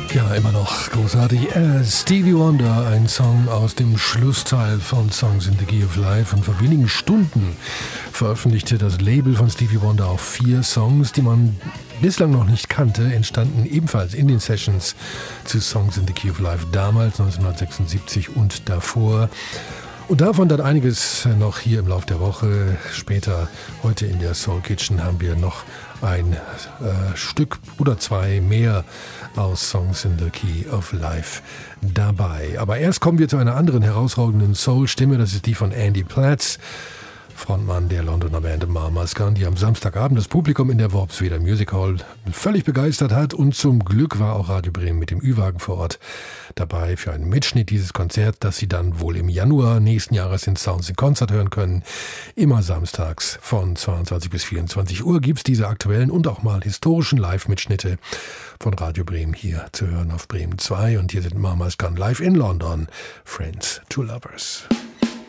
Ja, immer noch großartig. Stevie Wonder, ein Song aus dem Schlussteil von Songs in the Key of Life. Und vor wenigen Stunden veröffentlichte das Label von Stevie Wonder auch 4 Songs, die man bislang noch nicht kannte, entstanden ebenfalls in den Sessions zu Songs in the Key of Life, damals 1976 und davor. Und davon dann einiges noch hier im Laufe der Woche. Später, heute in der Soul Kitchen, haben wir noch ein Stück oder 2 mehr aus Songs in the Key of Life dabei. Aber erst kommen wir zu einer anderen herausragenden Soul-Stimme. Das ist die von Andy Platz, Frontmann der Londoner Band Mama's Gun, die am Samstagabend das Publikum in der Worpsweder Music Hall völlig begeistert hat. Und zum Glück war auch Radio Bremen mit dem Ü-Wagen vor Ort dabei für einen Mitschnitt dieses Konzert, das Sie dann wohl im Januar nächsten Jahres in Sounds in Concert hören können. Immer samstags von 22 bis 24 Uhr gibt es diese aktuellen und auch mal historischen Live-Mitschnitte von Radio Bremen hier zu hören auf Bremen 2. Und hier sind Mama's Gun live in London. Friends to Lovers.